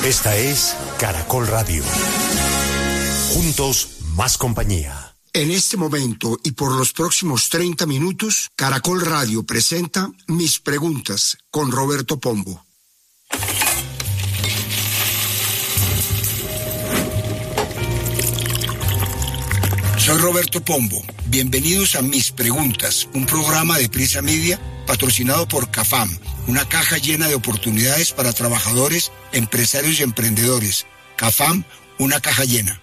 Esta es Caracol Radio. Juntos, más compañía. En este momento y por los próximos 30 minutos, Caracol Radio presenta Mis Preguntas con Roberto Pombo. Soy Roberto Pombo. Bienvenidos a Mis Preguntas, un programa de Prisa Media patrocinado por CAFAM, una caja llena de oportunidades para trabajadores, empresarios y emprendedores. CAFAM, una caja llena.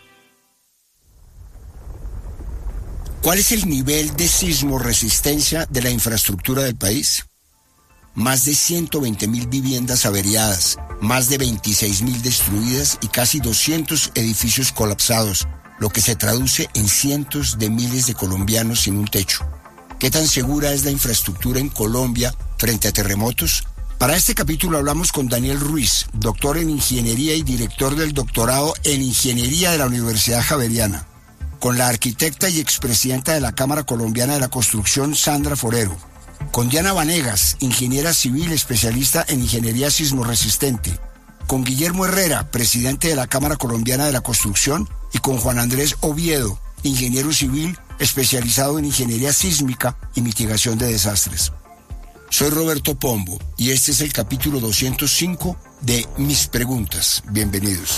¿Cuál es el nivel de sismo resistencia de la infraestructura del país? Más de 120.000 viviendas averiadas, más de 26.000 destruidas y casi 200 edificios colapsados, lo que se traduce en cientos de miles de colombianos sin un techo. ¿Qué tan segura es la infraestructura en Colombia frente a terremotos? Para este capítulo hablamos con Daniel Ruiz, doctor en Ingeniería y director del doctorado en Ingeniería de la Universidad Javeriana, con la arquitecta y expresidenta de la Cámara Colombiana de la Construcción, Sandra Forero, con Diana Vanegas, ingeniera civil especialista en ingeniería sismorresistente, con Guillermo Herrera, presidente de la Cámara Colombiana de la Construcción, y con Juan Andrés Oviedo, ingeniero civil especializado en ingeniería sísmica y mitigación de desastres. Soy Roberto Pombo y este es el capítulo 205 de Mis Preguntas. Bienvenidos.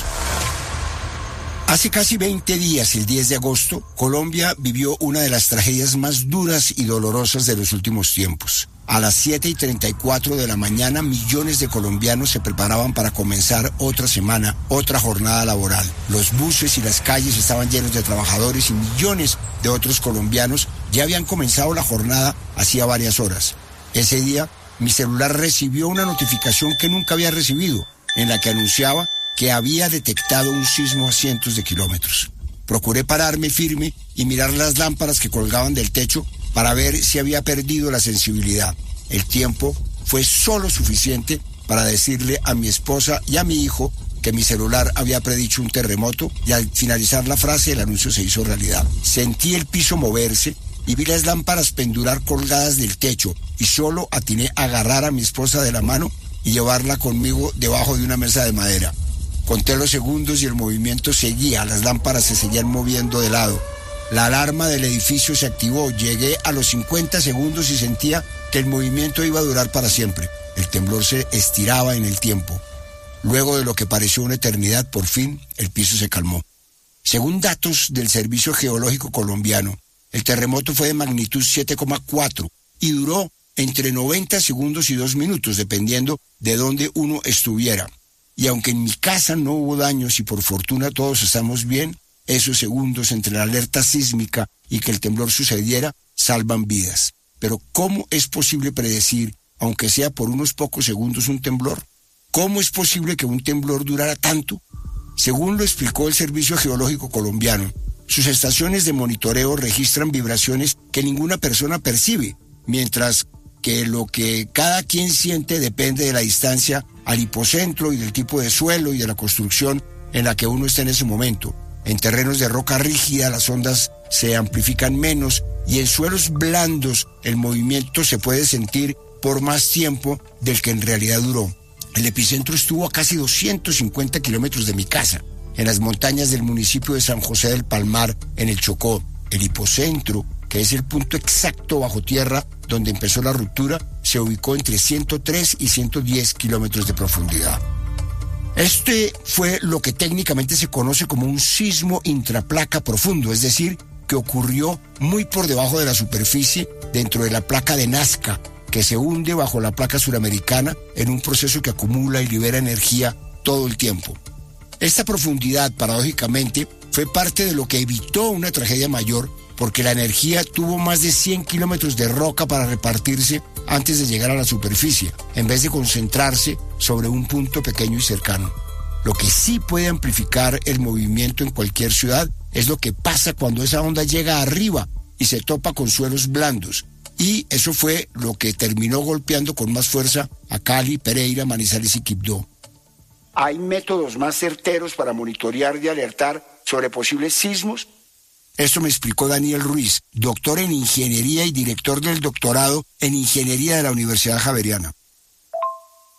Hace casi 20 días, el 10 de agosto, Colombia vivió una de las tragedias más duras y dolorosas de los últimos tiempos. A las 7:34 de la mañana, millones de colombianos se preparaban para comenzar otra semana, otra jornada laboral. Los buses y las calles estaban llenos de trabajadores y millones de otros colombianos ya habían comenzado la jornada hacía varias horas. Ese día, mi celular recibió una notificación que nunca había recibido, en la que anunciaba que había detectado un sismo a cientos de kilómetros. Procuré pararme firme y mirar las lámparas que colgaban del techo para ver si había perdido la sensibilidad. El tiempo fue solo suficiente para decirle a mi esposa y a mi hijo que mi celular había predicho un terremoto y al finalizar la frase el anuncio se hizo realidad. Sentí el piso moverse y vi las lámparas pendurar colgadas del techo y solo atiné a agarrar a mi esposa de la mano y llevarla conmigo debajo de una mesa de madera. Conté los segundos y el movimiento seguía, las lámparas se seguían moviendo de lado. La alarma del edificio se activó, llegué a los 50 segundos y sentía que el movimiento iba a durar para siempre. El temblor se estiraba en el tiempo. Luego de lo que pareció una eternidad, por fin, el piso se calmó. Según datos del Servicio Geológico Colombiano, el terremoto fue de magnitud 7,4 y duró entre 90 segundos y 2 minutos, dependiendo de dónde uno estuviera. Y aunque en mi casa no hubo daños y por fortuna todos estamos bien, esos segundos entre la alerta sísmica y que el temblor sucediera salvan vidas. Pero ¿cómo es posible predecir, aunque sea por unos pocos segundos, un temblor? ¿Cómo es posible que un temblor durara tanto? Según lo explicó el Servicio Geológico Colombiano, sus estaciones de monitoreo registran vibraciones que ninguna persona percibe, mientras que lo que cada quien siente depende de la distancia al hipocentro y del tipo de suelo y de la construcción en la que uno está en ese momento. En terrenos de roca rígida las ondas se amplifican menos y en suelos blandos el movimiento se puede sentir por más tiempo del que en realidad duró. El epicentro estuvo a casi 250 kilómetros de mi casa, en las montañas del municipio de San José del Palmar, en el Chocó. El hipocentro, que es el punto exacto bajo tierra donde empezó la ruptura, se ubicó entre 103 y 110 kilómetros de profundidad. Este fue lo que técnicamente se conoce como un sismo intraplaca profundo, es decir, que ocurrió muy por debajo de la superficie dentro de la placa de Nazca, que se hunde bajo la placa suramericana en un proceso que acumula y libera energía todo el tiempo. Esta profundidad, paradójicamente, fue parte de lo que evitó una tragedia mayor, porque la energía tuvo más de 100 kilómetros de roca para repartirse antes de llegar a la superficie, en vez de concentrarse sobre un punto pequeño y cercano. Lo que sí puede amplificar el movimiento en cualquier ciudad es lo que pasa cuando esa onda llega arriba y se topa con suelos blandos. Y eso fue lo que terminó golpeando con más fuerza a Cali, Pereira, Manizales y Quibdó. ¿Hay métodos más certeros para monitorear y alertar sobre posibles sismos? Esto me explicó Daniel Ruiz, doctor en Ingeniería y director del doctorado en Ingeniería de la Universidad Javeriana.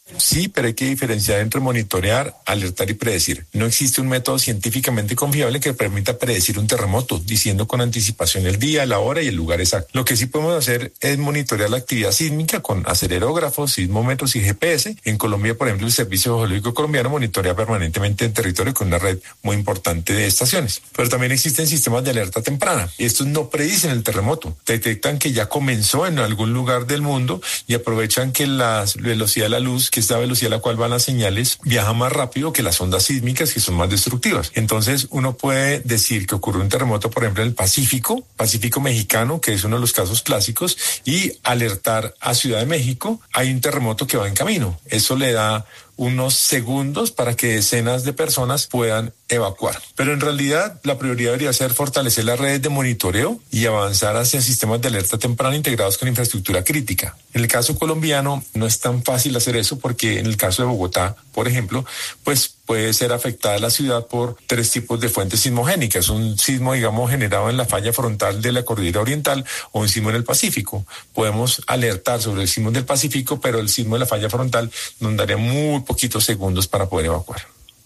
Sí, pero hay que diferenciar entre monitorear, alertar y predecir. No existe un método científicamente confiable que permita predecir un terremoto, diciendo con anticipación el día, la hora y el lugar exacto. Lo que sí podemos hacer es monitorear la actividad sísmica con acelerógrafos, sismómetros y GPS. En Colombia, por ejemplo, el Servicio Geológico Colombiano monitorea permanentemente el territorio con una red muy importante de estaciones. Pero también existen sistemas de alerta temprana. Estos no predicen el terremoto. Detectan que ya comenzó en algún lugar del mundo y aprovechan que la velocidad de la luz, que es la velocidad a la cual van las señales, viaja más rápido que las ondas sísmicas, que son más destructivas. Entonces, uno puede decir que ocurrió un terremoto, por ejemplo, en el Pacífico mexicano, que es uno de los casos clásicos, y alertar a Ciudad de México, hay un terremoto que va en camino. Eso le da unos segundos para que decenas de personas puedan evacuar. Pero en realidad la prioridad debería ser fortalecer las redes de monitoreo y avanzar hacia sistemas de alerta temprana integrados con infraestructura crítica. En el caso colombiano no es tan fácil hacer eso porque en el caso de Bogotá, por ejemplo, pues puede ser afectada la ciudad por 3 tipos de fuentes sismogénicas. Un sismo, digamos, generado en la falla frontal de la cordillera oriental o un sismo en el Pacífico. Podemos alertar sobre el sismo del Pacífico, pero el sismo de la falla frontal nos daría muy poquitos segundos para poder evacuar.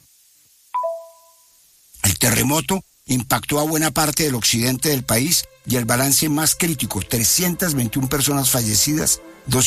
El terremoto impactó a buena parte del occidente del país y el balance más crítico, 321 personas fallecidas,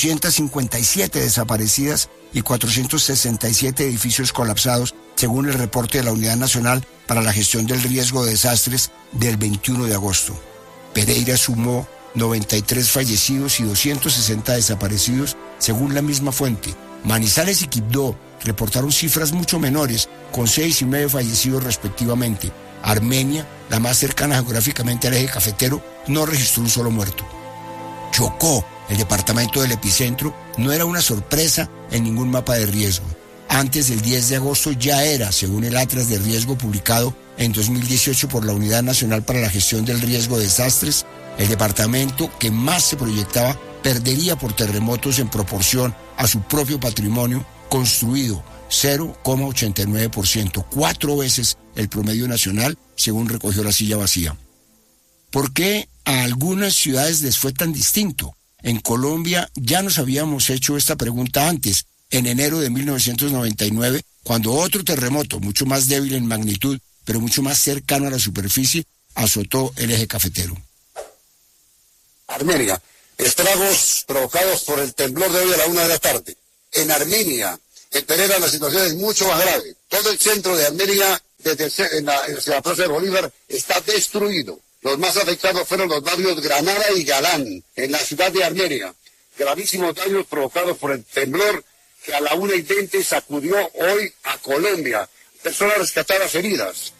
257 desaparecidas y 467 edificios colapsados, según el reporte de la Unidad Nacional para la Gestión del Riesgo de Desastres del 21 de agosto. Pereira sumó 93 fallecidos y 260 desaparecidos, según la misma fuente. Manizales y Quibdó reportaron cifras mucho menores, con 6 y 9 fallecidos respectivamente. Armenia, la más cercana geográficamente al eje cafetero, no registró un solo muerto. Chocó, el departamento del epicentro, no era una sorpresa en ningún mapa de riesgo. Antes del 10 de agosto ya era, según el Atlas de Riesgo publicado en 2018 por la Unidad Nacional para la Gestión del Riesgo de Desastres, el departamento que más se proyectaba perdería por terremotos en proporción a su propio patrimonio construido, 0,89%, 4 veces el promedio nacional, según recogió La Silla Vacía. ¿Por qué a algunas ciudades les fue tan distinto? En Colombia ya nos habíamos hecho esta pregunta antes, en enero de 1999, cuando otro terremoto, mucho más débil en magnitud, pero mucho más cercano a la superficie, azotó el eje cafetero. Armenia, estragos provocados por el temblor de hoy a la 1 de la tarde. En Armenia, en Pereira, la situación es mucho más grave. Todo el centro de Armenia, desde la Plaza de Bolívar, está destruido. Los más afectados fueron los barrios Granada y Galán, en la ciudad de Armenia. Gravísimos daños provocados por el temblor que a la 1:20 sacudió hoy a Colombia. Personas rescatadas heridas.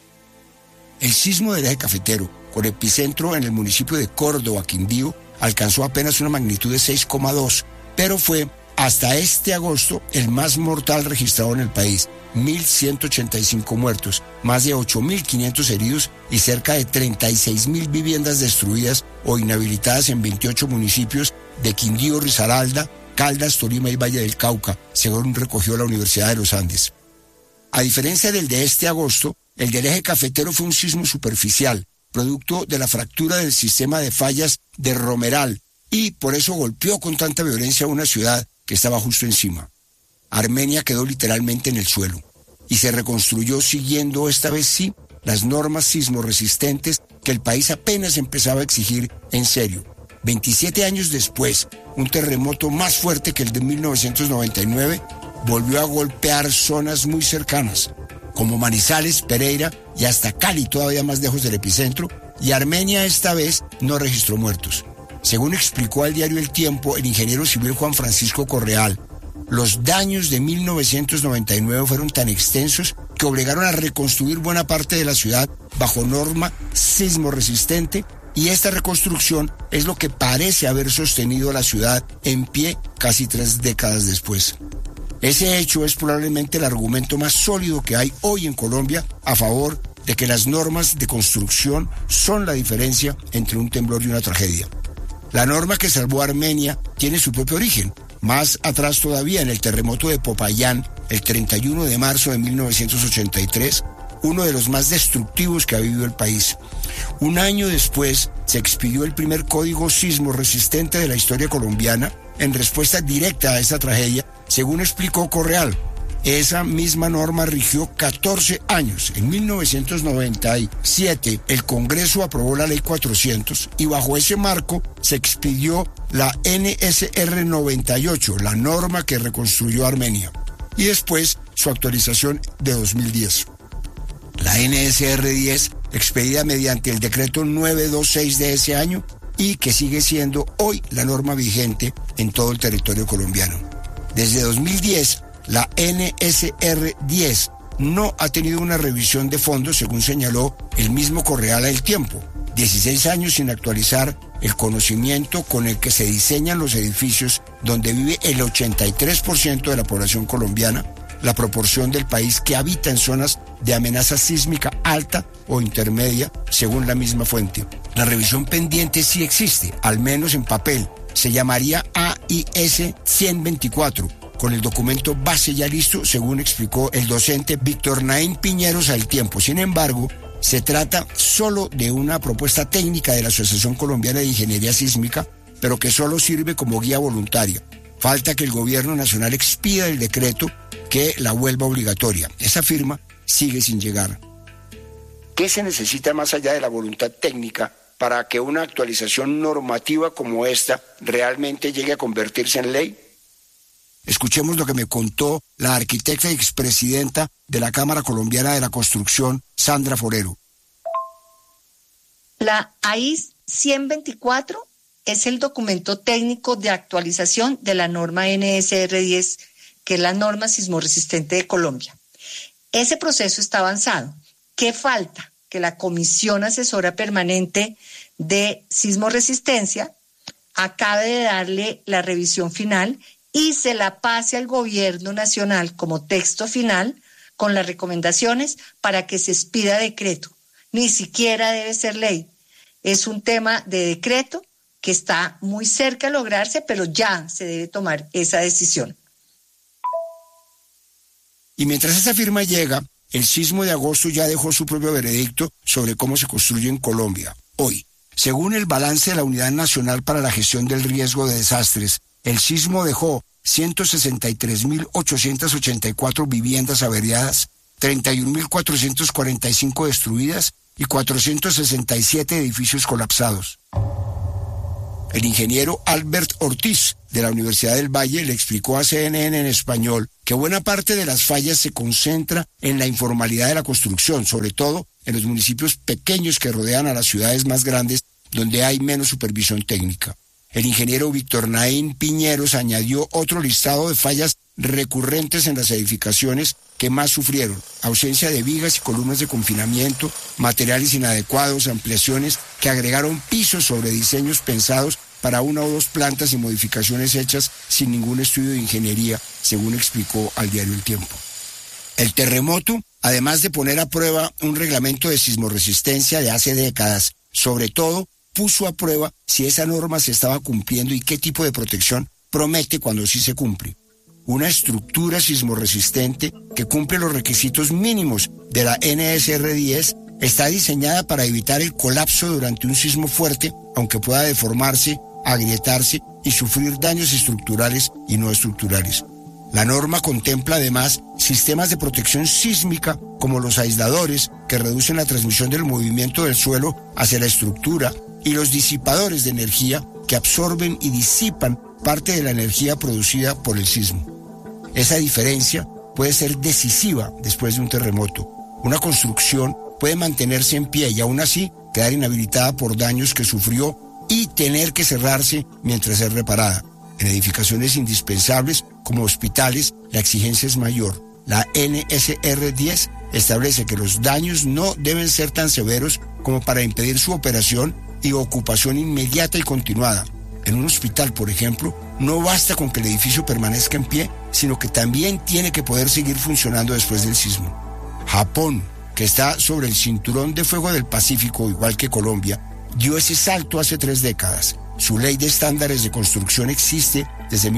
El sismo del eje cafetero, con epicentro en el municipio de Córdoba, Quindío, alcanzó apenas una magnitud de 6,2, pero fue hasta este agosto el más mortal registrado en el país, 1.185 muertos, más de 8.500 heridos y cerca de 36.000 viviendas destruidas o inhabilitadas en 28 municipios de Quindío, Risaralda, Caldas, Tolima y Valle del Cauca, según recogió la Universidad de los Andes. A diferencia del de este agosto, el del eje cafetero fue un sismo superficial, producto de la fractura del sistema de fallas de Romeral, y por eso golpeó con tanta violencia a una ciudad que estaba justo encima. Armenia quedó literalmente en el suelo y se reconstruyó siguiendo esta vez sí las normas sismoresistentes que el país apenas empezaba a exigir en serio. 27 años después, un terremoto más fuerte que el de 1999 volvió a golpear zonas muy cercanas, como Manizales, Pereira y hasta Cali, todavía más lejos del epicentro, y Armenia esta vez no registró muertos. Según explicó al diario El Tiempo el ingeniero civil Juan Francisco Correal, los daños de 1999 fueron tan extensos que obligaron a reconstruir buena parte de la ciudad bajo norma sismoresistente, y esta reconstrucción es lo que parece haber sostenido a la ciudad en pie casi 3 décadas después. Ese hecho es probablemente el argumento más sólido que hay hoy en Colombia a favor de que las normas de construcción son la diferencia entre un temblor y una tragedia. La norma que salvó a Armenia tiene su propio origen, más atrás todavía, en el terremoto de Popayán, el 31 de marzo de 1983, uno de los más destructivos que ha vivido el país. Un año después se expidió el primer código sismo resistente de la historia colombiana en respuesta directa a esa tragedia, Según explicó Correal, esa misma norma rigió 14 años. En 1997, el Congreso aprobó la Ley 400 y bajo ese marco se expidió la NSR 98, la norma que reconstruyó Armenia, y después su actualización de 2010. La NSR 10, expedida mediante el decreto 926 de ese año y que sigue siendo hoy la norma vigente en todo el territorio colombiano. Desde 2010, la NSR 10 no ha tenido una revisión de fondo, según señaló el mismo Correal a El Tiempo. 16 años sin actualizar el conocimiento con el que se diseñan los edificios donde vive el 83% de la población colombiana, la proporción del país que habita en zonas de amenaza sísmica alta o intermedia, según la misma fuente. La revisión pendiente sí existe, al menos en papel. Se llamaría AIS 124, con el documento base ya listo, según explicó el docente Víctor Naín Piñeros a El Tiempo. Sin embargo, se trata solo de una propuesta técnica de la Asociación Colombiana de Ingeniería Sísmica, pero que solo sirve como guía voluntaria. Falta que el gobierno nacional expida el decreto que la vuelva obligatoria. Esa firma sigue sin llegar. ¿Qué se necesita más allá de la voluntad técnica para que una actualización normativa como esta realmente llegue a convertirse en ley? Escuchemos lo que me contó la arquitecta y expresidenta de la Cámara Colombiana de la Construcción, Sandra Forero. La AIS 124 es el documento técnico de actualización de la norma NSR 10, que es la norma sismorresistente de Colombia. Ese proceso está avanzado. ¿Qué falta? Que la Comisión Asesora Permanente de Sismorresistencia acabe de darle la revisión final y se la pase al Gobierno Nacional como texto final con las recomendaciones para que se expida decreto. Ni siquiera debe ser ley. Es un tema de decreto que está muy cerca de lograrse, pero ya se debe tomar esa decisión. Y mientras esa firma llega, el sismo de agosto ya dejó su propio veredicto sobre cómo se construye en Colombia. Hoy, según el balance de la Unidad Nacional para la Gestión del Riesgo de Desastres, el sismo dejó 163.884 viviendas averiadas, 31.445 destruidas y 467 edificios colapsados. El ingeniero Albert Ortiz, de la Universidad del Valle, le explicó a CNN en español que buena parte de las fallas se concentra en la informalidad de la construcción, sobre todo en los municipios pequeños que rodean a las ciudades más grandes, donde hay menos supervisión técnica. El ingeniero Víctor Naín Piñeros añadió otro listado de fallas recurrentes en las edificaciones que más sufrieron: ausencia de vigas y columnas de confinamiento, materiales inadecuados, ampliaciones que agregaron pisos sobre diseños pensados para una o dos plantas y modificaciones hechas sin ningún estudio de ingeniería, según explicó al diario El Tiempo. El terremoto, además de poner a prueba un reglamento de sismorresistencia de hace décadas, sobre todo puso a prueba si esa norma se estaba cumpliendo y qué tipo de protección promete cuando sí se cumple. Una estructura sismorresistente que cumple los requisitos mínimos de la NSR 10 está diseñada para evitar el colapso durante un sismo fuerte, aunque pueda deformarse, agrietarse y sufrir daños estructurales y no estructurales. La norma contempla además sistemas de protección sísmica como los aisladores que reducen la transmisión del movimiento del suelo hacia la estructura y los disipadores de energía que absorben y disipan parte de la energía producida por el sismo. Esa diferencia puede ser decisiva después de un terremoto. Una construcción puede mantenerse en pie y aún así quedar inhabilitada por daños que sufrió y tener que cerrarse mientras es reparada. En edificaciones indispensables como hospitales, la exigencia es mayor. La NSR 10 establece que los daños no deben ser tan severos como para impedir su operación y ocupación inmediata y continuada. En un hospital, por ejemplo, no basta con que el edificio permanezca en pie, sino que también tiene que poder seguir funcionando después del sismo. Japón, que está sobre el cinturón de fuego del Pacífico, igual que Colombia, dio ese salto hace 3 décadas. Su ley de estándares de construcción existe desde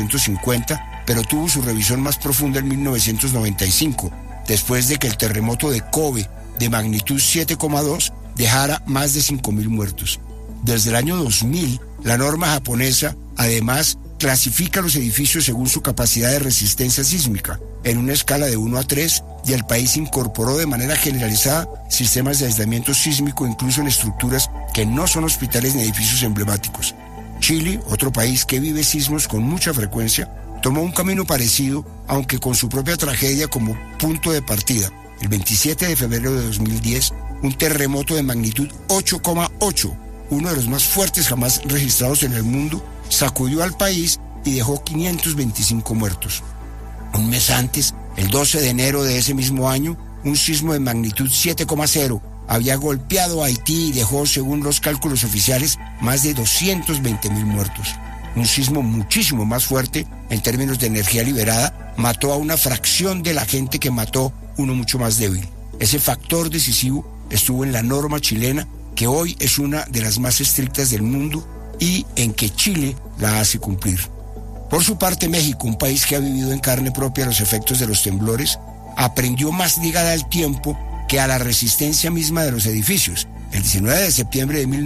1950, pero tuvo su revisión más profunda en 1995, después de que el terremoto de Kobe, de magnitud 7,2, dejara más de 5.000 muertos. Desde el año 2000, la norma japonesa, además, clasifica los edificios según su capacidad de resistencia sísmica, en una escala de 1 a 3, y el país incorporó de manera generalizada sistemas de aislamiento sísmico incluso en estructuras que no son hospitales ni edificios emblemáticos. Chile, otro país que vive sismos con mucha frecuencia, tomó un camino parecido, aunque con su propia tragedia como punto de partida. El 27 de febrero de 2010, un terremoto de magnitud 8,8, uno de los más fuertes jamás registrados en el mundo, sacudió al país y dejó 525 muertos. Un mes antes, el 12 de enero de ese mismo año, un sismo de magnitud 7,0 había golpeado a Haití y dejó, según los cálculos oficiales, más de 220,000 muertos. Un sismo muchísimo más fuerte, en términos de energía liberada, mató a una fracción de la gente que mató uno mucho más débil. Ese factor decisivo estuvo en la norma chilena, que hoy es una de las más estrictas del mundo y en que Chile la hace cumplir. Por su parte, México, un país que ha vivido en carne propia los efectos de los temblores, aprendió más ligada al tiempo que a la resistencia misma de los edificios. El 19 de septiembre de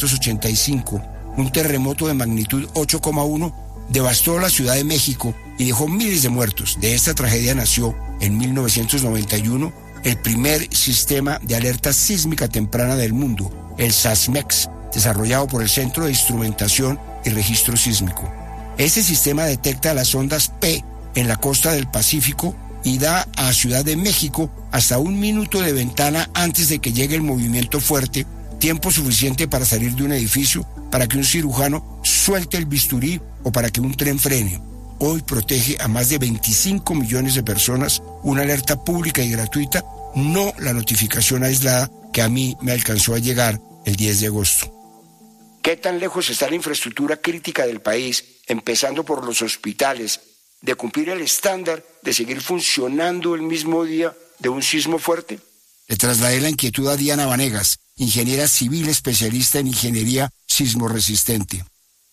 1985, un terremoto de magnitud 8,1 devastó la Ciudad de México y dejó miles de muertos. De esta tragedia nació, en 1991, el primer sistema de alerta sísmica temprana del mundo, el SASMEX, desarrollado por el Centro de Instrumentación y Registro Sísmico. Este sistema detecta las ondas P en la costa del Pacífico y da a Ciudad de México hasta 1 minuto de ventana antes de que llegue el movimiento fuerte, tiempo suficiente para salir de un edificio, para que un cirujano suelte el bisturí o para que un tren frene. Hoy protege a más de 25 millones de personas, una alerta pública y gratuita, no la notificación aislada que a mí me alcanzó a llegar el 10 de agosto. ¿Qué tan lejos está la infraestructura crítica del país, empezando por los hospitales, de cumplir el estándar de seguir funcionando el mismo día de un sismo fuerte? Le trasladé la inquietud a Diana Vanegas, ingeniera civil especialista en ingeniería sismorresistente.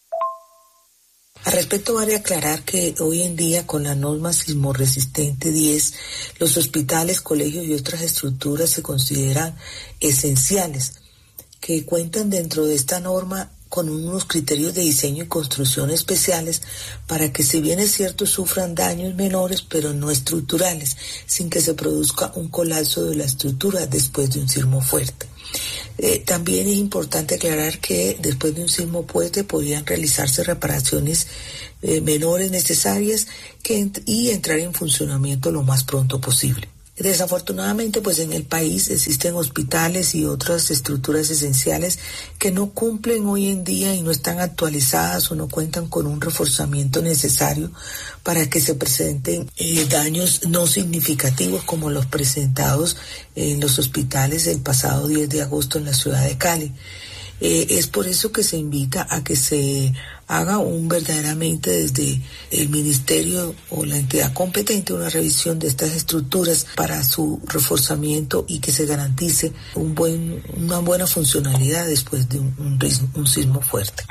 Al respecto, vale aclarar que hoy en día, con la norma sismorresistente 10, los hospitales, colegios y otras estructuras se consideran esenciales, que cuentan dentro de esta norma con unos criterios de diseño y construcción especiales para que, si bien es cierto, sufran daños menores pero no estructurales, sin que se produzca un colapso de la estructura después de un sismo fuerte. También es importante aclarar que después de un sismo fuerte podrían realizarse reparaciones menores necesarias y entrar en funcionamiento lo más pronto posible. Desafortunadamente, pues en el país existen hospitales y otras estructuras esenciales que no cumplen hoy en día y no están actualizadas o no cuentan con un reforzamiento necesario para que se presenten daños no significativos como los presentados en los hospitales el pasado 10 de agosto en la ciudad de Cali. Es por eso que se invita a que se haga verdaderamente desde el ministerio o la entidad competente una revisión de estas estructuras para su reforzamiento y que se garantice una buena funcionalidad después de un sismo fuerte.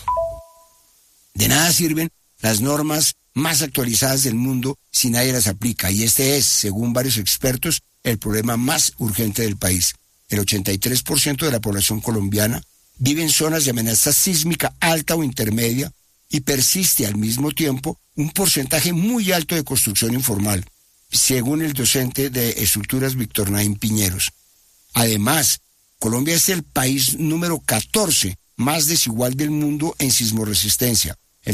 De nada sirven las normas más actualizadas del mundo si nadie las aplica, y este es, según varios expertos, el problema más urgente del país. El 83% de la población colombiana vive en zonas de amenaza sísmica alta o intermedia y persiste al mismo tiempo un porcentaje muy alto de construcción informal, según el docente de estructuras Víctor Naín Piñeros. Además, Colombia es el país número 14 más desigual del mundo en sismorresistencia. El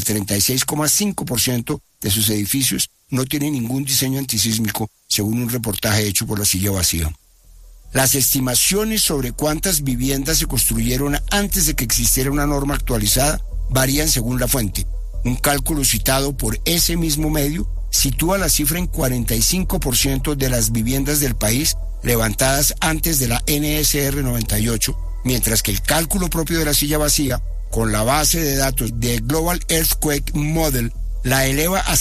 36,5% de sus edificios no tienen ningún diseño antisísmico, según un reportaje hecho por La Silla Vacía. Las estimaciones sobre cuántas viviendas se construyeron antes de que existiera una norma actualizada varían según la fuente. Un cálculo citado por ese mismo medio sitúa la cifra en 45% de las viviendas del país levantadas antes de la NSR 98, mientras que el cálculo propio de La Silla Vacía, con la base de datos de Global Earthquake Model, la eleva a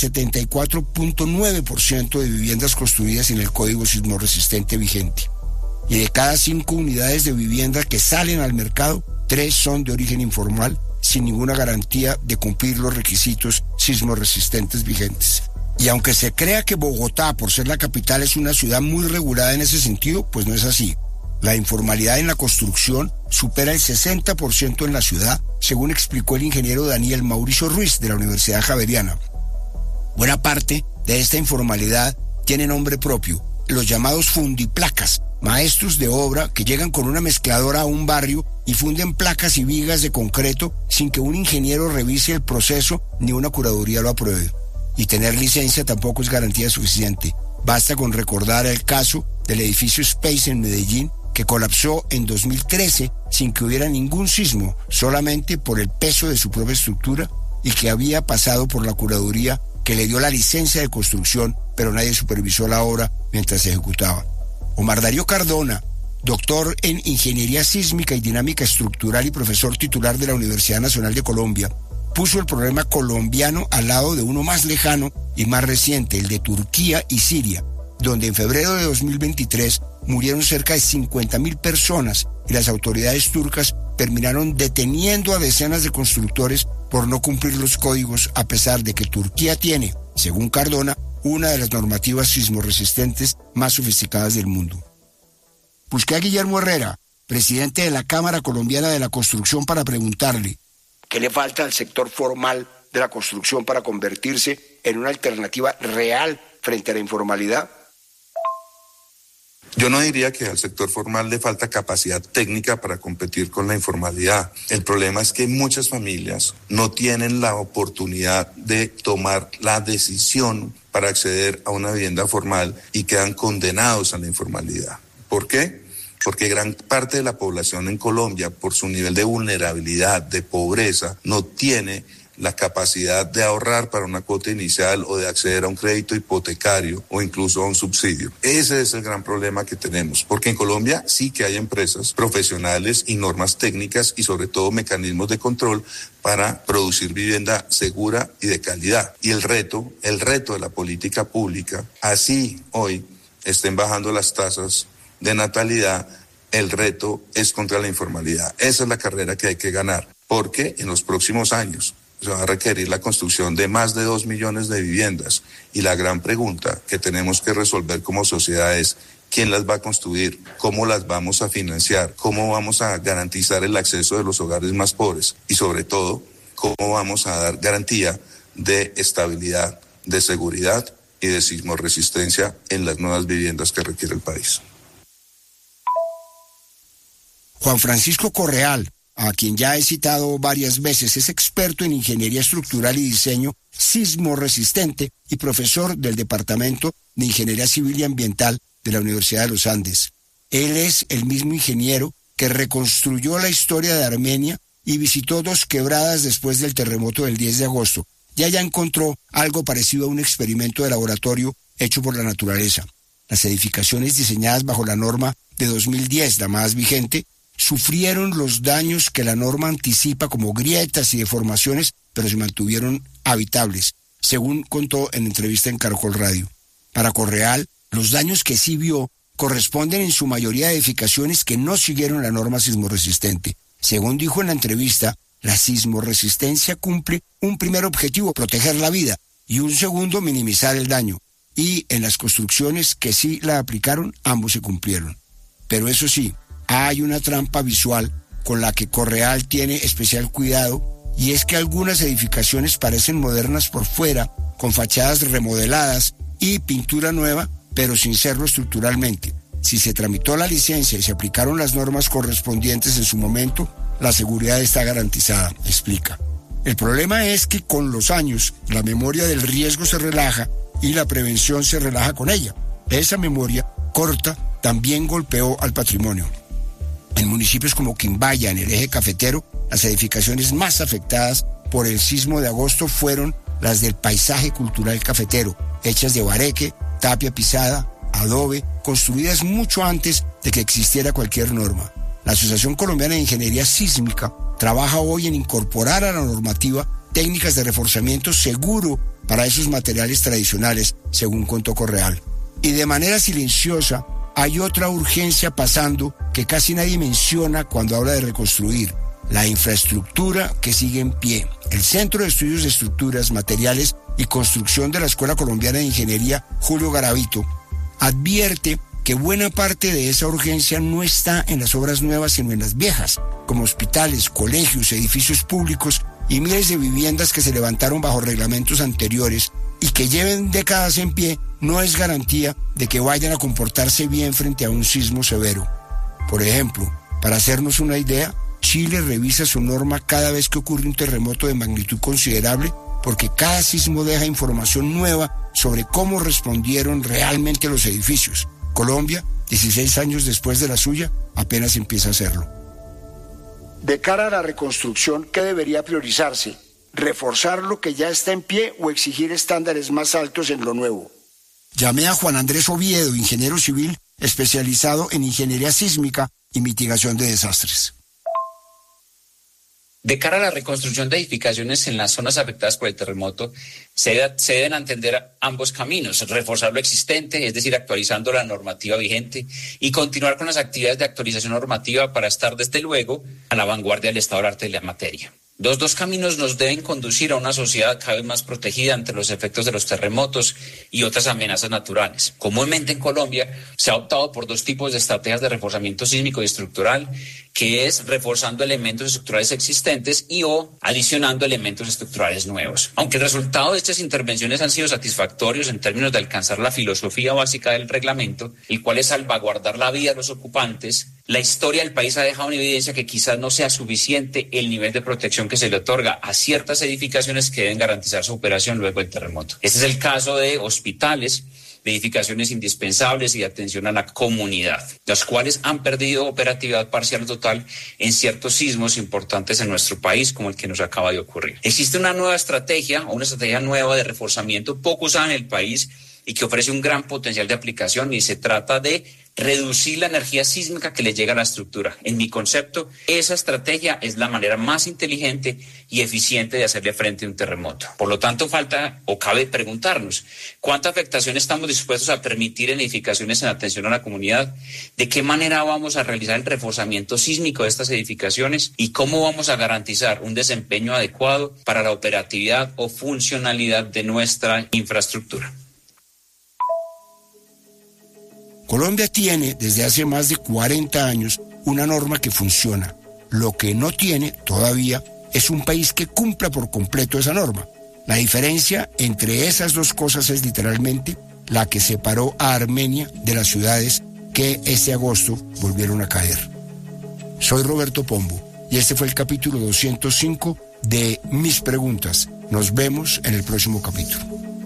74.9% de viviendas construidas en el Código Sismorresistente vigente. Y de cada 5 unidades de vivienda que salen al mercado, 3 son de origen informal, sin ninguna garantía de cumplir los requisitos sismorresistentes vigentes. Y aunque se crea que Bogotá, por ser la capital, es una ciudad muy regulada en ese sentido, pues no es así. La informalidad en la construcción supera el 60% en la ciudad, según explicó el ingeniero Daniel Mauricio Ruiz de la Universidad Javeriana. Buena parte de esta informalidad tiene nombre propio, los llamados fundiplacas, maestros de obra que llegan con una mezcladora a un barrio y funden placas y vigas de concreto sin que un ingeniero revise el proceso ni una curaduría lo apruebe. Y tener licencia tampoco es garantía suficiente. Basta con recordar el caso del edificio Space en Medellín, que colapsó en 2013 sin que hubiera ningún sismo, solamente por el peso de su propia estructura, y que había pasado por la curaduría que le dio la licencia de construcción, pero nadie supervisó la obra mientras se ejecutaba. Omar Darío Cardona, doctor en Ingeniería Sísmica y Dinámica Estructural y profesor titular de la Universidad Nacional de Colombia, puso el problema colombiano al lado de uno más lejano y más reciente, el de Turquía y Siria, donde en febrero de 2023 murieron cerca de 50.000 personas y las autoridades turcas terminaron deteniendo a decenas de constructores por no cumplir los códigos, a pesar de que Turquía tiene, según Cardona, una de las normativas sismorresistentes más sofisticadas del mundo. Busqué a Guillermo Herrera, presidente de la Cámara Colombiana de la Construcción, para preguntarle ¿qué le falta al sector formal de la construcción para convertirse en una alternativa real frente a la informalidad? Yo no diría que al sector formal le falta capacidad técnica para competir con la informalidad. El problema es que muchas familias no tienen la oportunidad de tomar la decisión para acceder a una vivienda formal y quedan condenados a la informalidad. ¿Por qué? Porque gran parte de la población en Colombia, por su nivel de vulnerabilidad, de pobreza, no tiene la capacidad de ahorrar para una cuota inicial o de acceder a un crédito hipotecario o incluso a un subsidio. Ese es el gran problema que tenemos, porque en Colombia sí que hay empresas profesionales y normas técnicas y sobre todo mecanismos de control para producir vivienda segura y de calidad. Y el reto de la política pública, así hoy estén bajando las tasas de natalidad, el reto es contra la informalidad. Esa es la carrera que hay que ganar, porque en los próximos años se va a requerir la construcción de más de 2 millones de viviendas y la gran pregunta que tenemos que resolver como sociedad es ¿quién las va a construir? ¿Cómo las vamos a financiar? ¿Cómo vamos a garantizar el acceso de los hogares más pobres? Y sobre todo, ¿cómo vamos a dar garantía de estabilidad, de seguridad y de sismorresistencia en las nuevas viviendas que requiere el país? Juan Francisco Correal, a quien ya he citado varias veces, es experto en ingeniería estructural y diseño sismorresistente y profesor del Departamento de Ingeniería Civil y Ambiental de la Universidad de los Andes. Él es el mismo ingeniero que reconstruyó la historia de Armenia y visitó 2 quebradas después del terremoto del 10 de agosto. Y allá encontró algo parecido a un experimento de laboratorio hecho por la naturaleza. Las edificaciones diseñadas bajo la norma de 2010, la más vigente, sufrieron los daños que la norma anticipa como grietas y deformaciones, pero se mantuvieron habitables, según contó en entrevista en Caracol Radio. Para Correal, los daños que sí vio corresponden en su mayoría a edificaciones que no siguieron la norma sismorresistente. Según dijo en la entrevista, la sismorresistencia cumple un primer objetivo, proteger la vida, y un segundo, minimizar el daño. Y en las construcciones que sí la aplicaron, ambos se cumplieron. Pero eso sí, hay una trampa visual con la que Correal tiene especial cuidado, y es que algunas edificaciones parecen modernas por fuera, con fachadas remodeladas y pintura nueva, pero sin serlo estructuralmente. Si se tramitó la licencia y se aplicaron las normas correspondientes en su momento, la seguridad está garantizada, explica. El problema es que con los años la memoria del riesgo se relaja y la prevención se relaja con ella. Esa memoria corta también golpeó al patrimonio. En municipios como Quimbaya, en el eje cafetero, las edificaciones más afectadas por el sismo de agosto fueron las del paisaje cultural cafetero, hechas de bareque, tapia pisada, adobe, construidas mucho antes de que existiera cualquier norma. La Asociación Colombiana de Ingeniería Sísmica trabaja hoy en incorporar a la normativa técnicas de reforzamiento seguro para esos materiales tradicionales, según contó Correal. Y de manera silenciosa, hay otra urgencia pasando que casi nadie menciona cuando habla de reconstruir: la infraestructura que sigue en pie. El Centro de Estudios de Estructuras, Materiales y Construcción de la Escuela Colombiana de Ingeniería, Julio Garavito, advierte que buena parte de esa urgencia no está en las obras nuevas, sino en las viejas, como hospitales, colegios, edificios públicos y miles de viviendas que se levantaron bajo reglamentos anteriores y que lleven décadas en pie, no es garantía de que vayan a comportarse bien frente a un sismo severo. Por ejemplo, para hacernos una idea, Chile revisa su norma cada vez que ocurre un terremoto de magnitud considerable, porque cada sismo deja información nueva sobre cómo respondieron realmente los edificios. Colombia, 16 años después de la suya, apenas empieza a hacerlo. De cara a la reconstrucción, ¿qué debería priorizarse? ¿Reforzar lo que ya está en pie o exigir estándares más altos en lo nuevo? Llamé a Juan Andrés Oviedo, ingeniero civil especializado en ingeniería sísmica y mitigación de desastres. De cara a la reconstrucción de edificaciones en las zonas afectadas por el terremoto, se deben atender ambos caminos: reforzar lo existente, es decir, actualizando la normativa vigente, y continuar con las actividades de actualización normativa para estar, desde luego, a la vanguardia del estado del arte de la materia. Los dos caminos nos deben conducir a una sociedad cada vez más protegida ante los efectos de los terremotos y otras amenazas naturales. Comúnmente en Colombia se ha optado por dos tipos de estrategias de reforzamiento sísmico y estructural, que es reforzando elementos estructurales existentes y o adicionando elementos estructurales nuevos. Aunque el resultado de estas intervenciones han sido satisfactorios en términos de alcanzar la filosofía básica del reglamento, el cual es salvaguardar la vida de los ocupantes, la historia del país ha dejado en evidencia que quizás no sea suficiente el nivel de protección que se le otorga a ciertas edificaciones que deben garantizar su operación luego del terremoto. Este es el caso de hospitales, de edificaciones indispensables y de atención a la comunidad, las cuales han perdido operatividad parcial o total en ciertos sismos importantes en nuestro país, como el que nos acaba de ocurrir. Existe una nueva estrategia, o una estrategia nueva de reforzamiento poco usada en el país y que ofrece un gran potencial de aplicación, y se trata de reducir la energía sísmica que le llega a la estructura. En mi concepto, esa estrategia es la manera más inteligente y eficiente de hacerle frente a un terremoto. Por lo tanto, cabe preguntarnos, ¿cuánta afectación estamos dispuestos a permitir en edificaciones en atención a la comunidad? ¿De qué manera vamos a realizar el reforzamiento sísmico de estas edificaciones? ¿Y cómo vamos a garantizar un desempeño adecuado para la operatividad o funcionalidad de nuestra infraestructura? Colombia tiene desde hace más de 40 años una norma que funciona. Lo que no tiene todavía es un país que cumpla por completo esa norma. La diferencia entre esas dos cosas es literalmente la que separó a Armenia de las ciudades que este agosto volvieron a caer. Soy Roberto Pombo y este fue el capítulo 205 de Mis Preguntas. Nos vemos en el próximo capítulo.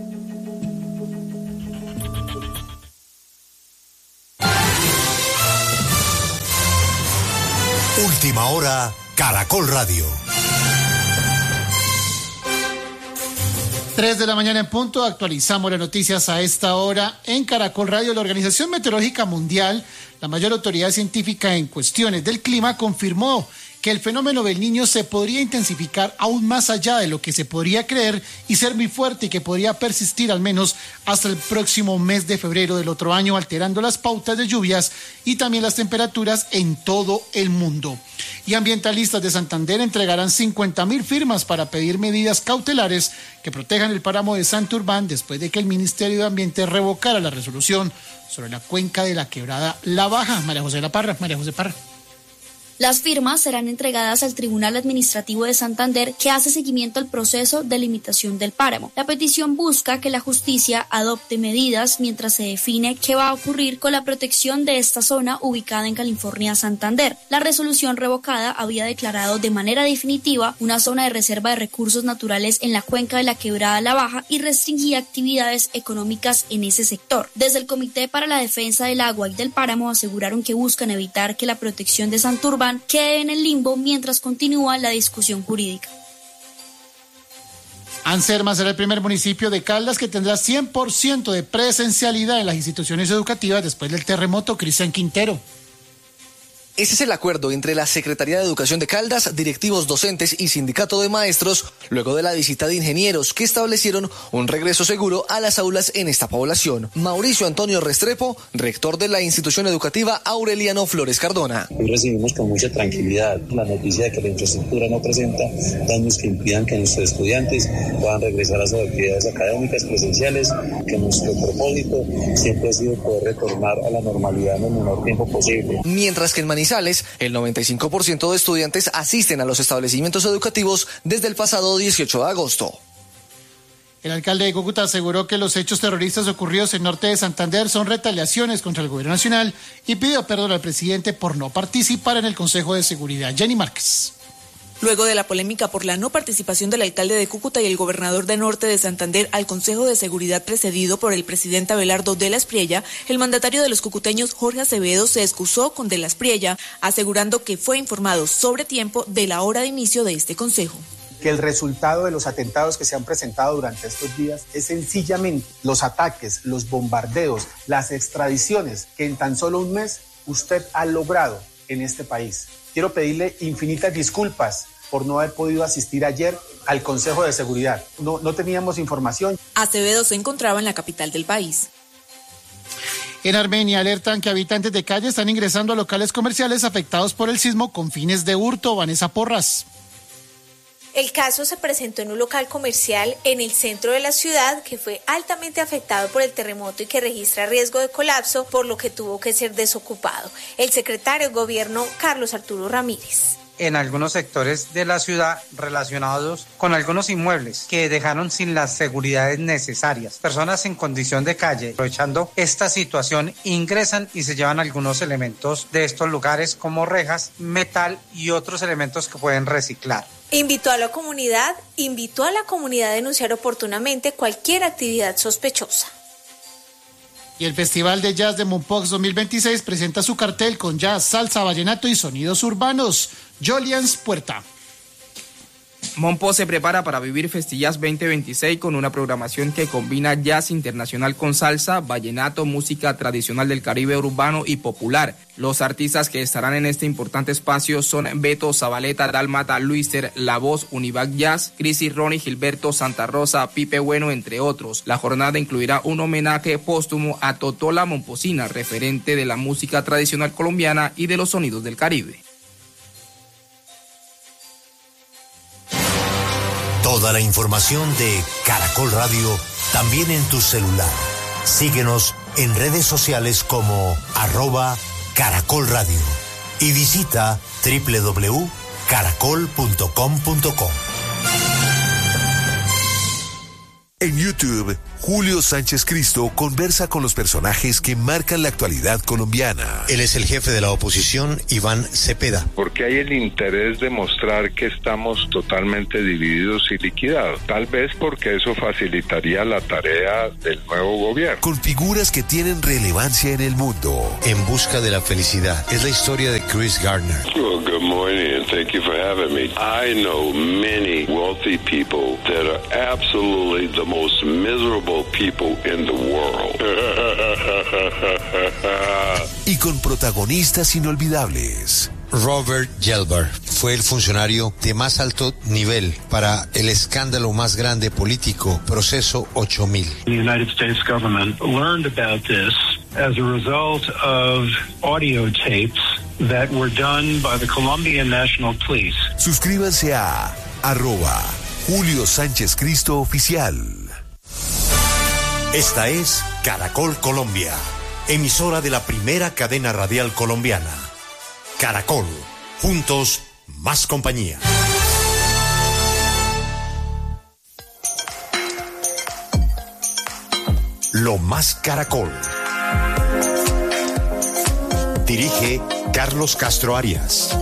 Última hora, Caracol Radio. 3 de la mañana en punto, actualizamos las noticias a esta hora en Caracol Radio. La Organización Meteorológica Mundial, la mayor autoridad científica en cuestiones del clima, confirmó que el fenómeno del Niño se podría intensificar aún más allá de lo que se podría creer y ser muy fuerte, y que podría persistir al menos hasta el próximo mes de febrero del otro año, alterando las pautas de lluvias y también las temperaturas en todo el mundo. Y ambientalistas de Santander entregarán 50,000 firmas para pedir medidas cautelares que protejan el páramo de Santurbán después de que el Ministerio de Ambiente revocara la resolución sobre la cuenca de la quebrada La Baja. María José Parra. Las firmas serán entregadas al Tribunal Administrativo de Santander, que hace seguimiento al proceso de limitación del páramo. La petición busca que la justicia adopte medidas mientras se define qué va a ocurrir con la protección de esta zona ubicada en California, Santander. La resolución revocada había declarado de manera definitiva una zona de reserva de recursos naturales en la cuenca de la quebrada La Baja y restringía actividades económicas en ese sector. Desde el Comité para la Defensa del Agua y del Páramo aseguraron que buscan evitar que la protección de Santurbán quede en el limbo mientras continúa la discusión jurídica. Anserma será el primer municipio de Caldas que tendrá 100% de presencialidad en las instituciones educativas después del terremoto. Cristian Quintero. Ese es el acuerdo entre la Secretaría de Educación de Caldas, directivos docentes y sindicato de maestros, luego de la visita de ingenieros que establecieron un regreso seguro a las aulas en esta población. Mauricio Antonio Restrepo, rector de la institución educativa Aureliano Flores Cardona. Hoy recibimos con mucha tranquilidad la noticia de que la infraestructura no presenta daños que impidan que nuestros estudiantes puedan regresar a sus actividades académicas presenciales, que nuestro propósito siempre ha sido poder retornar a la normalidad en el menor tiempo posible. Mientras que en Manizales, el 95% de estudiantes asisten a los establecimientos educativos desde el pasado 18 de agosto. El alcalde de Cúcuta aseguró que los hechos terroristas ocurridos en norte de Santander son retaliaciones contra el gobierno nacional y pidió perdón al presidente por no participar en el Consejo de Seguridad. Jenny Márquez. Luego de la polémica por la no participación del alcalde de Cúcuta y el gobernador de Norte de Santander al Consejo de Seguridad precedido por el presidente Abelardo de la Espriella, el mandatario de los cucuteños Jorge Acevedo se excusó con de la Espriella, asegurando que fue informado sobre tiempo de la hora de inicio de este consejo. Que el resultado de los atentados que se han presentado durante estos días es sencillamente los ataques, los bombardeos, las extradiciones que en tan solo un mes usted ha logrado en este país. Quiero pedirle infinitas disculpas por no haber podido asistir ayer al Consejo de Seguridad. No teníamos información. Acevedo se encontraba en la capital del país. En Armenia alertan que habitantes de calle están ingresando a locales comerciales afectados por el sismo con fines de hurto. Vanessa Porras. El caso se presentó en un local comercial en el centro de la ciudad que fue altamente afectado por el terremoto y que registra riesgo de colapso, por lo que tuvo que ser desocupado. El secretario de Gobierno, Carlos Arturo Ramírez. En algunos sectores de la ciudad relacionados con algunos inmuebles que dejaron sin las seguridades necesarias. Personas en condición de calle, aprovechando esta situación, ingresan y se llevan algunos elementos de estos lugares como rejas, metal y otros elementos que pueden reciclar. Invitó a la comunidad a denunciar oportunamente cualquier actividad sospechosa. Y el Festival de Jazz de Mompox 2026 presenta su cartel con jazz, salsa, vallenato y sonidos urbanos. Jolians Puerta. Mompox se prepara para vivir Festillas 2026 con una programación que combina jazz internacional con salsa, vallenato, música tradicional del Caribe urbano y popular. Los artistas que estarán en este importante espacio son Beto, Zabaleta, Dálmata, Luiser, La Voz, Univac Jazz, Crisis, Ronnie, Gilberto, Santa Rosa, Pipe Bueno, entre otros. La jornada incluirá un homenaje póstumo a Totola Momposina, referente de la música tradicional colombiana y de los sonidos del Caribe. Toda la información de Caracol Radio también en tu celular. Síguenos en redes sociales como @Caracol Radio y visita www.caracol.com.co. En YouTube, Julio Sánchez Cristo conversa con los personajes que marcan la actualidad colombiana. Él es el jefe de la oposición, Iván Cepeda. Porque hay el interés de mostrar que estamos totalmente divididos y liquidados. Tal vez porque eso facilitaría la tarea del nuevo gobierno. Con figuras que tienen relevancia en el mundo. En busca de la felicidad. Es la historia de Chris Gardner. Well, good morning and thank you for having me. I know many wealthy people that are absolutely the most miserable people in the world. Y con protagonistas inolvidables. Robert Gelbar fue el funcionario de más alto nivel para el escándalo más grande político, Proceso 8000. The United States government learned about this as a result of audio tapes that were done by the Colombian National Police. Suscríbanse a @Julio Sánchez Cristo Oficial. Esta es Caracol Colombia, emisora de la primera cadena radial colombiana. Caracol, juntos, más compañía. Lo más Caracol. Dirige Carlos Castro Arias.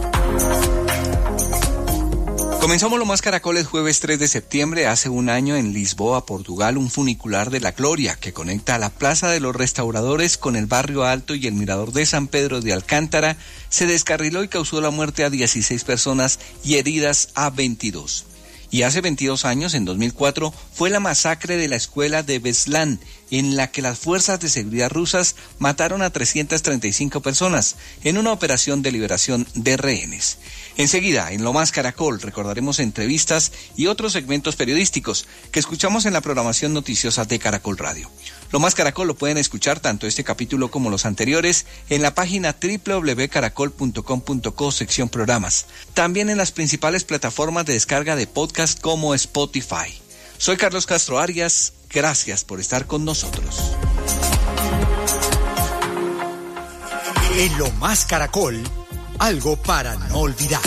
Comenzamos Lo Más Caracol el jueves 3 de septiembre. Hace un año en Lisboa, Portugal, un funicular de la Gloria que conecta a la Plaza de los Restauradores con el Barrio Alto y el Mirador de San Pedro de Alcántara se descarriló y causó la muerte a 16 personas y heridas a 22. Y hace 22 años, en 2004, fue la masacre de la escuela de Beslan en la que las fuerzas de seguridad rusas mataron a 335 personas en una operación de liberación de rehenes. Enseguida, en Lo Más Caracol, recordaremos entrevistas y otros segmentos periodísticos que escuchamos en la programación noticiosa de Caracol Radio. Lo Más Caracol lo pueden escuchar tanto este capítulo como los anteriores en la página www.caracol.com.co sección programas. También en las principales plataformas de descarga de podcast como Spotify. Soy Carlos Castro Arias. Gracias por estar con nosotros. En Lo Más Caracol, algo para no olvidar.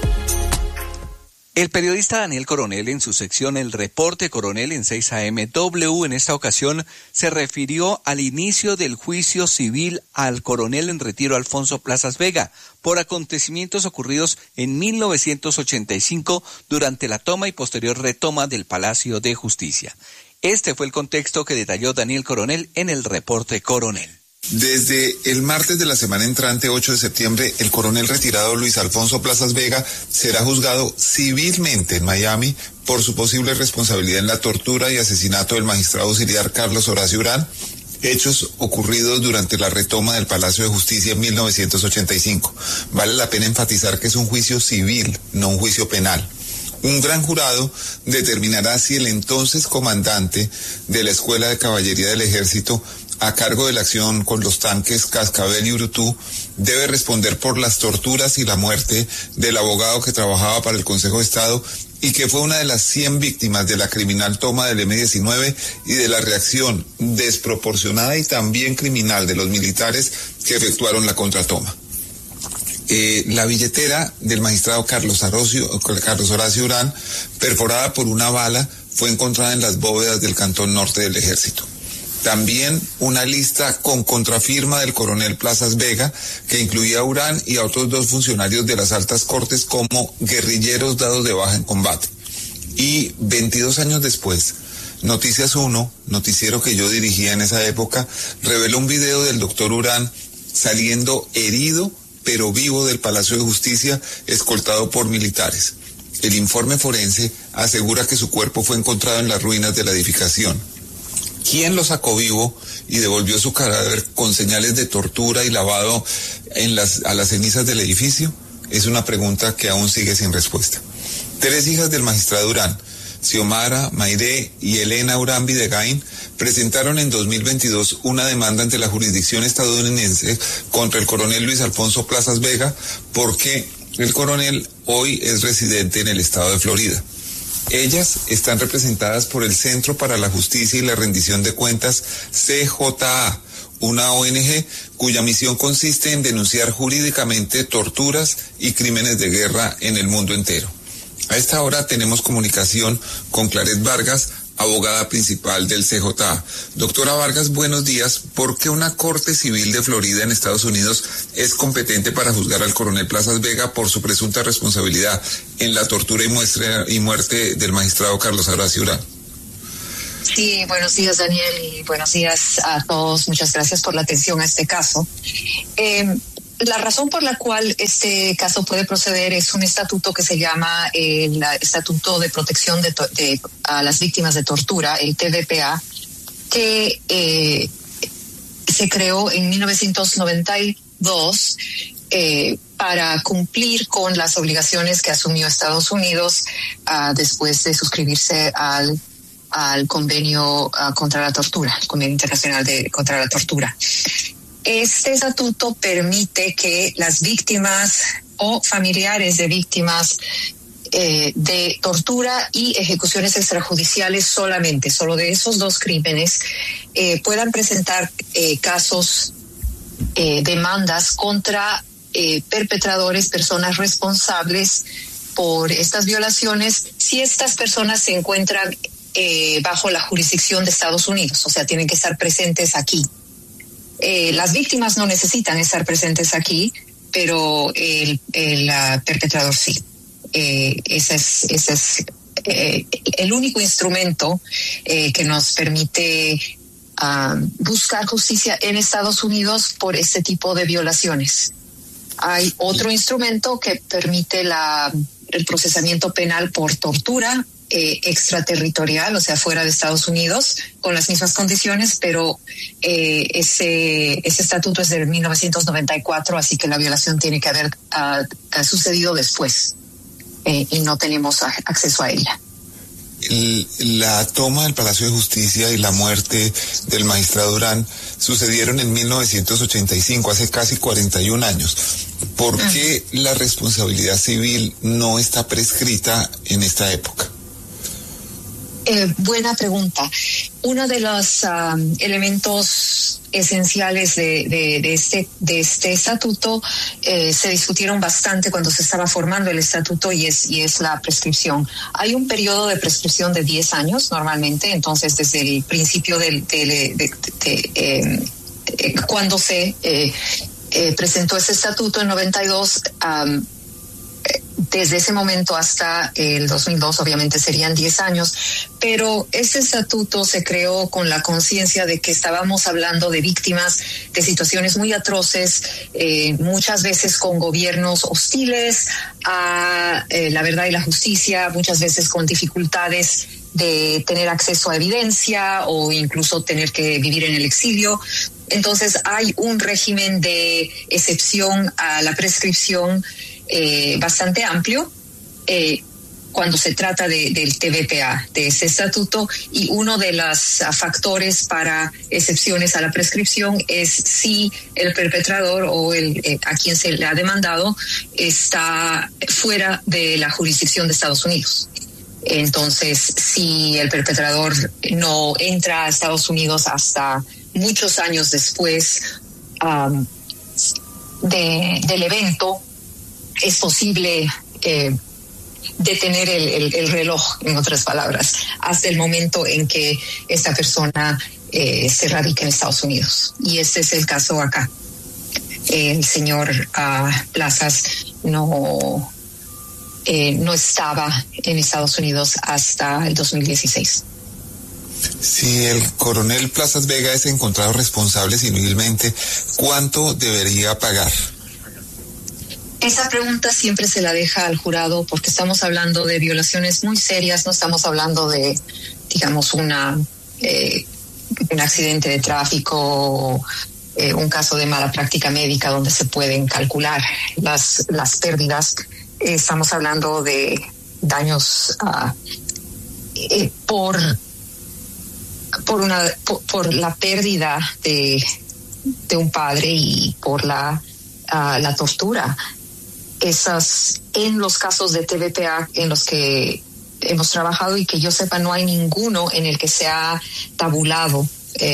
El periodista Daniel Coronel, en su sección El Reporte Coronel en 6 AM W, en esta ocasión se refirió al inicio del juicio civil al coronel en retiro Alfonso Plazas Vega por acontecimientos ocurridos en 1985 durante la toma y posterior retoma del Palacio de Justicia. Este fue el contexto que detalló Daniel Coronel en El Reporte Coronel. Desde el martes de la semana entrante, 8 de septiembre, el coronel retirado Luis Alfonso Plazas Vega será juzgado civilmente en Miami por su posible responsabilidad en la tortura y asesinato del magistrado auxiliar Carlos Horacio Urán, hechos ocurridos durante la retoma del Palacio de Justicia en 1985. Vale la pena enfatizar que es un juicio civil, no un juicio penal. Un gran jurado determinará si el entonces comandante de la Escuela de Caballería del Ejército, a cargo de la acción con los tanques Cascabel y Urutú, debe responder por las torturas y la muerte del abogado que trabajaba para el Consejo de Estado y que fue una de las 100 víctimas de la criminal toma del M-19 y de la reacción desproporcionada y también criminal de los militares que efectuaron la contratoma. La billetera del magistrado Carlos Horacio Urán, perforada por una bala, fue encontrada en las bóvedas del Cantón Norte del Ejército. También una lista con contrafirma del coronel Plazas Vega, que incluía a Urán y a otros 2 funcionarios de las altas cortes como guerrilleros dados de baja en combate. Y 22 años después, Noticias 1, noticiero que yo dirigía en esa época, reveló un video del doctor Urán saliendo herido pero vivo del Palacio de Justicia, escoltado por militares. El informe forense asegura que su cuerpo fue encontrado en las ruinas de la edificación. ¿Quién lo sacó vivo y devolvió su cadáver con señales de tortura y lavado a las cenizas del edificio? Es una pregunta que aún sigue sin respuesta. 3 hijas del magistrado Urán, Xiomara, Mayré y Elena Urán Videgain, presentaron en 2022 una demanda ante la jurisdicción estadounidense contra el coronel Luis Alfonso Plazas Vega porque el coronel hoy es residente en el estado de Florida. Ellas están representadas por el Centro para la Justicia y la Rendición de Cuentas, CJA, una ONG cuya misión consiste en denunciar jurídicamente torturas y crímenes de guerra en el mundo entero. A esta hora tenemos comunicación con Claret Vargas, abogada principal del CJA. Doctora Vargas, buenos días. ¿Por qué una corte civil de Florida en Estados Unidos es competente para juzgar al coronel Plazas Vega por su presunta responsabilidad en la tortura y muerte del magistrado Carlos Horacio Urán? Sí, buenos días, Daniel, y buenos días a todos. Muchas gracias por la atención a este caso. La razón por la cual este caso puede proceder es un estatuto que se llama el Estatuto de Protección a las Víctimas de Tortura, el TVPA, que se creó en 1992 para cumplir con las obligaciones que asumió Estados Unidos después de suscribirse al convenio contra la tortura, el Convenio Internacional contra la Tortura. Este estatuto permite que las víctimas o familiares de víctimas de tortura y ejecuciones extrajudiciales solo de esos 2 crímenes, puedan presentar casos, demandas contra perpetradores, personas responsables por estas violaciones, si estas personas se encuentran bajo la jurisdicción de Estados Unidos, o sea, tienen que estar presentes aquí. Las víctimas no necesitan estar presentes aquí, pero el perpetrador sí. Ese es el único instrumento que nos permite buscar justicia en Estados Unidos por este tipo de violaciones. Hay otro instrumento que permite el procesamiento penal por tortura extraterritorial, o sea, fuera de Estados Unidos, con las mismas condiciones, pero ese estatuto es de 1994, así que la violación tiene que haber sucedido después y no tenemos acceso a ella. La toma del Palacio de Justicia y la muerte del magistrado Durán sucedieron en 1985, hace casi 41 años. ¿Por qué la responsabilidad civil no está prescrita en esta época? Buena pregunta. Uno de los elementos esenciales de este estatuto se discutieron bastante cuando se estaba formando el estatuto y es la prescripción. Hay un periodo de prescripción de 10 años normalmente, entonces desde el principio cuando se presentó ese estatuto en 92, desde ese momento hasta el 2002 obviamente serían 10 años, pero ese estatuto se creó con la conciencia de que estábamos hablando de víctimas de situaciones muy atroces, muchas veces con gobiernos hostiles a la verdad y la justicia, muchas veces con dificultades de tener acceso a evidencia o incluso tener que vivir en el exilio. Entonces hay un régimen de excepción a la prescripción bastante amplio cuando se trata del TVPA, de ese estatuto, y uno de los factores para excepciones a la prescripción es si el perpetrador o a quien se le ha demandado está fuera de la jurisdicción de Estados Unidos. Entonces, si el perpetrador no entra a Estados Unidos hasta muchos años después del evento, es posible detener el reloj, en otras palabras, hasta el momento en que esta persona se radica en Estados Unidos. Y este es el caso acá. El señor Plazas no estaba en Estados Unidos hasta el 2016. Si el coronel Plazas Vega es encontrado responsable civilmente, ¿cuánto debería pagar? Esa pregunta siempre se la deja al jurado porque estamos hablando de violaciones muy serias, no estamos hablando de, digamos, un accidente de tráfico, un caso de mala práctica médica donde se pueden calcular las pérdidas. Estamos hablando de daños por la pérdida de un padre y por la tortura. En los casos de TVPA en los que hemos trabajado y que yo sepa no hay ninguno en el que se ha tabulado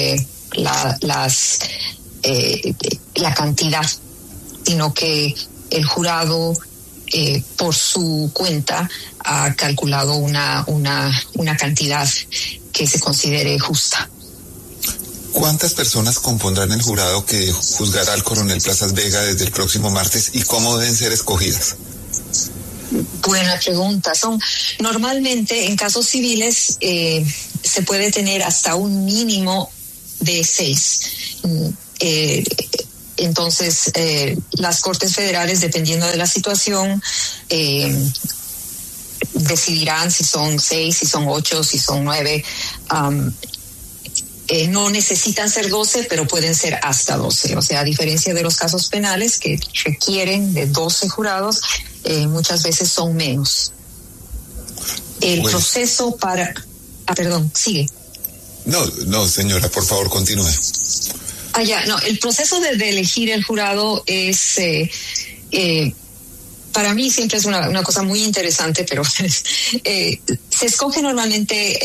la cantidad, sino que el jurado por su cuenta ha calculado una cantidad que se considere justa. ¿Cuántas personas compondrán el jurado que juzgará al coronel Plazas Vega desde el próximo martes y cómo deben ser escogidas? Buena pregunta. Normalmente en casos civiles se puede tener hasta un mínimo de 6. Entonces las Cortes Federales, dependiendo de la situación, decidirán si son 6, si son 8, si son 9. No necesitan ser 12, pero pueden ser hasta 12. O sea, a diferencia de los casos penales que requieren de 12 jurados, muchas veces son menos. El proceso para... perdón, sigue. No, señora, por favor, continúe. El proceso de elegir el jurado es... para mí siempre es una cosa muy interesante, pero se escoge normalmente